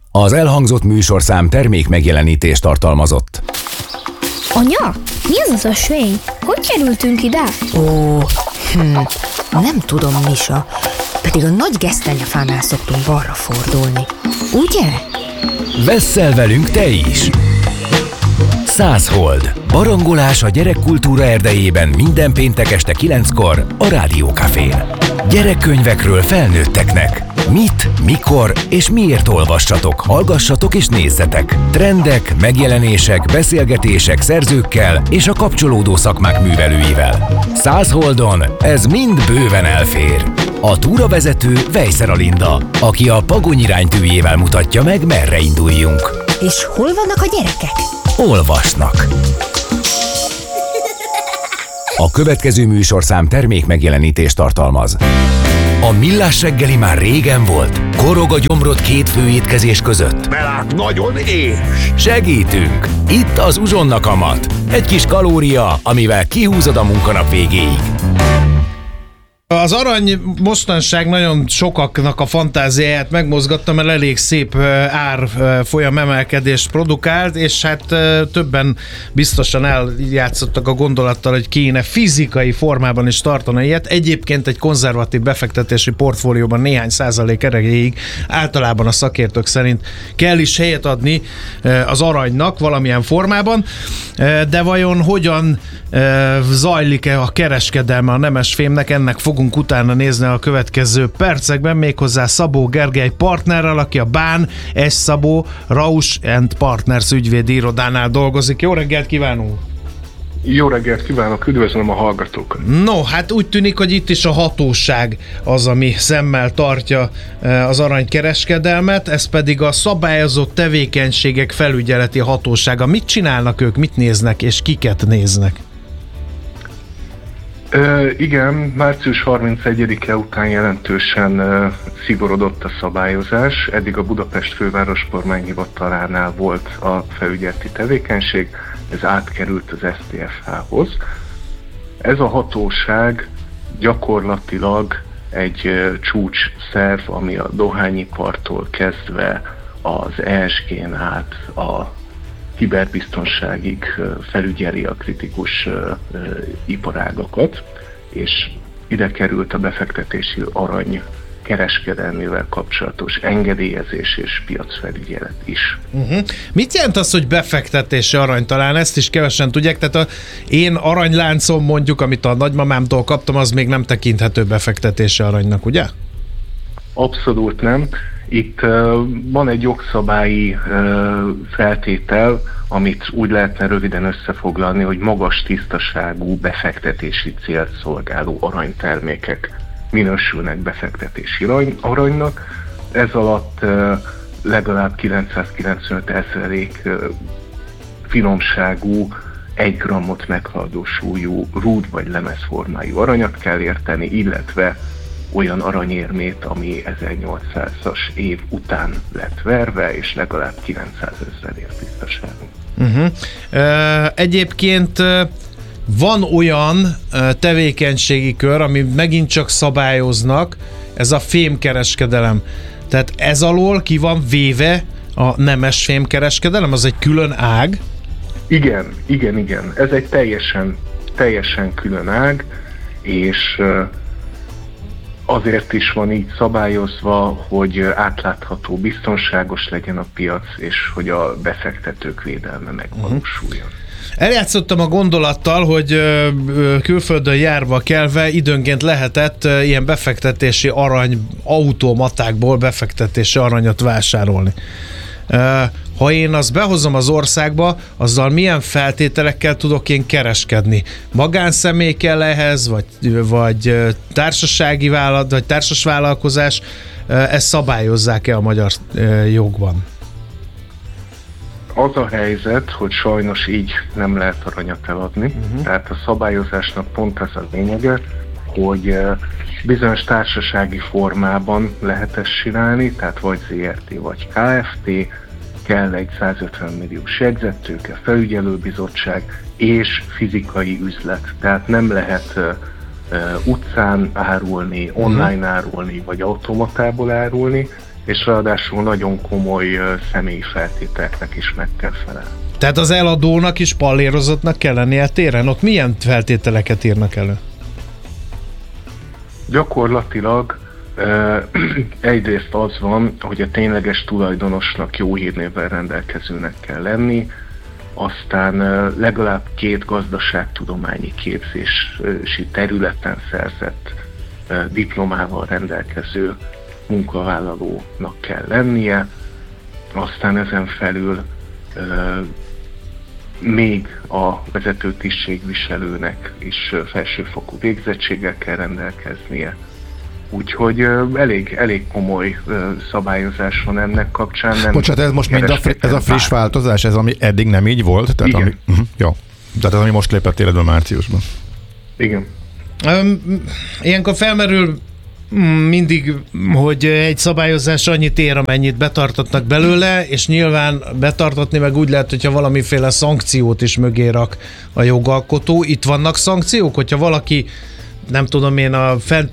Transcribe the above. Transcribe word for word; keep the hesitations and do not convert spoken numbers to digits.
Az elhangzott műsorszám termék megjelenítést tartalmazott. Anya, mi az az ösvény? Hogy kerültünk ide? Ó, hm, nem tudom, Misa. Pedig a nagy gesztenyefánál szoktunk balra fordulni. Ugye? Vesszel velünk te is! Százhold. Barangolás a gyerekkultúra erdejében minden péntek este kilenckor a Rádiókafén. Gyerekkönyvekről felnőtteknek. Mit, mikor és miért olvassatok, hallgassatok és nézzetek. Trendek, megjelenések, beszélgetések szerzőkkel és a kapcsolódó szakmák művelőivel. Százholdon ez mind bőven elfér. A túravezető Vejszer Alinda, aki a Pagony iránytűjével mutatja meg, merre induljunk. És hol vannak a gyerekek? Olvasnak. A következő műsorszám termék megjelenítést tartalmaz. A Millás reggeli már régen volt. Korog a gyomrod két főétkezés között. Belát nagyon és. Segítünk! Itt az Uzsonna kamat. Egy kis kalória, amivel kihúzod a munkanap végéig. Az arany mostanság nagyon sokaknak a fantáziáját megmozgatta, mert elég szép árfolyam emelkedést produkált, és hát többen biztosan eljátszottak a gondolattal, hogy kéne fizikai formában is tartani ilyet. Egyébként egy konzervatív befektetési portfólióban néhány százalék erejéig általában a szakértők szerint kell is helyet adni az aranynak valamilyen formában, de vajon hogyan zajlik-e a kereskedelme a nemesfémnek, ennek fogunk utána nézni a következő percekben, méghozzá Szabó Gergely partnerrel, aki a Bán S. Szabó Rausch and Partners ügyvédi irodánál dolgozik. Jó reggelt kívánunk! Jó reggelt kívánok, üdvözlöm a hallgatókat! No, hát úgy tűnik, hogy itt is a hatóság az, ami szemmel tartja az aranykereskedelmet, ez pedig a szabályozott tevékenységek felügyeleti hatósága. Mit csinálnak ők, mit néznek és kiket néznek? Ö, igen, március harmincegyedike után jelentősen ö, szigorodott a szabályozás. Eddig a Budapest Főváros Kormányhivatalánál volt a felügyeleti tevékenység, ez átkerült az es té ef há-hoz. Ez a hatóság gyakorlatilag egy ö, csúcsszerv, ami a dohányipartól kezdve az é es gén át a kiberbiztonságig felügyeli a kritikus iparágakat, és ide került a befektetési arany kereskedelmével kapcsolatos engedélyezés és piacfelügyelet is. Uh-huh. Mit jelent az, hogy befektetési arany? Talán ezt is kevesen tudják, tehát a én aranyláncom mondjuk, amit a nagymamámtól kaptam, az még nem tekinthető befektetési aranynak, ugye? Abszolút nem. Itt uh, van egy jogszabályi uh, feltétel, amit úgy lehetne röviden összefoglalni, hogy magas tisztaságú befektetési célt szolgáló aranytermékek minősülnek befektetési arany, aranynak. Ez alatt uh, legalább kilencszázkilencvenöt ezerék uh, finomságú, egy grammot meghaladó súlyú rúd vagy lemezformájú aranyat kell érteni, illetve olyan aranyérmét, ami ezernyolcszázas év után lett verve, és legalább kilencszázezredért tisztaságú. Uh-huh. Uh, egyébként uh, van olyan uh, tevékenységi kör, ami megint csak szabályoznak, ez a fémkereskedelem. Tehát ez alól ki van véve a nemes fémkereskedelem? Az egy külön ág? Igen, igen, igen. Ez egy teljesen, teljesen külön ág, és uh, azért is van így szabályozva, hogy átlátható, biztonságos legyen a piac, és hogy a befektetők védelme megvalósuljon. Eljátszottam a gondolattal, hogy külföldön járva kelve időnként lehetett ilyen befektetési arany automatákból befektetési aranyat vásárolni. Ha én azt behozom az országba, azzal milyen feltételekkel tudok én kereskedni? Magánszemély kell ehhez, vagy, vagy társasági vállalat, vagy társasvállalkozás, ezt szabályozzák-e a magyar jogban? Az a helyzet, hogy sajnos így nem lehet aranyat eladni, uh-huh. tehát a szabályozásnak pont ez a lényege, hogy bizonyos társasági formában lehet ezt csinálni, tehát vagy zé er té, vagy ká ef té, kell egy százötven milliós jegyzettőke, felügyelőbizottság és fizikai üzlet. Tehát nem lehet uh, uh, utcán árulni, online árulni, vagy automatából árulni. és ráadásul nagyon komoly ö, személyi feltételeknek is meg kell felelni. Tehát az eladónak is pallérozottnak kell lennie téren? Ott milyen feltételeket írnak elő? Gyakorlatilag ö, egyrészt az van, hogy a tényleges tulajdonosnak jó hírnévvel rendelkezőnek kell lenni, aztán ö, legalább két gazdaságtudományi képzési területen szerzett ö, diplomával rendelkező munkavállalónak kell lennie, aztán ezen felül ö, még a vezető tisztségviselőnek is felsőfokú végzettséggel kell rendelkeznie. Úgyhogy elég, elég komoly szabályozás van ennek kapcsán. Nem Bocsánat, ez most mind a, fri- ez a friss változás, ez ami eddig nem így volt? Tehát Igen. Ami, uh-huh, jó. Tehát ez ami most lépett életbe márciusban. Igen. Um, ilyenkor felmerül mindig, hogy egy szabályozás annyit ér, amennyit betartatnak belőle, és nyilván betartatni meg úgy lehet, hogyha valamiféle szankciót is mögé rak a jogalkotó. Itt vannak szankciók, hogyha valaki, nem tudom én, a fent